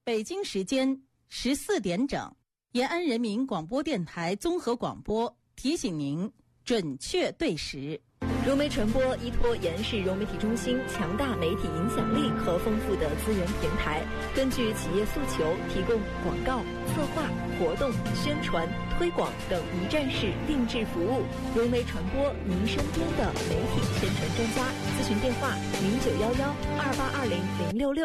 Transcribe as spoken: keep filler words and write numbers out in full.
北京时间十四点整，延安人民广播电台综合广播提醒您准确对时。 融媒传播依托延安市融媒体中心强大媒体影响力和丰富的资源平台，根据企业诉求，提供广告、策划、活动、宣传、推广等一站式定制服务。融媒传播，您身边的媒体宣传专家。咨询电话：零九幺幺二八二零零六六。